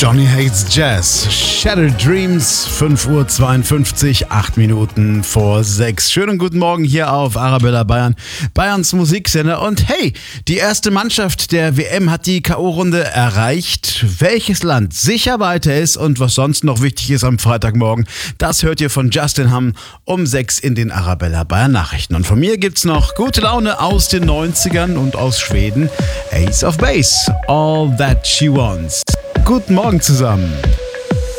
Johnny Hates Jazz, Shattered Dreams, 5:52 Uhr, 8 Minuten vor 6. Schönen guten Morgen hier auf Arabella Bayern, Bayerns Musiksender. Und hey, die erste Mannschaft der WM hat die K.O.-Runde erreicht. Welches Land sicher weiter ist und was sonst noch wichtig ist am Freitagmorgen, das hört ihr von Justin Hamm um 6 in den Arabella Bayern Nachrichten. Und von mir gibt's noch gute Laune aus den 90ern und aus Schweden. Ace of Base, All That She Wants. Guten Morgen zusammen.